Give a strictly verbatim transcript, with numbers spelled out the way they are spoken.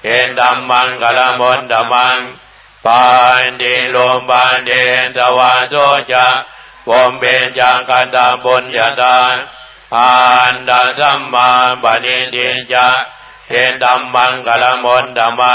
เห็นธรรมังกลมนธรรมังปานติโลปานเดตวาโตจะวมเบญจกันตาบุญญาตาอันตสัมมาปณิทิจะเห็นธรรมังกลมนธรรมัง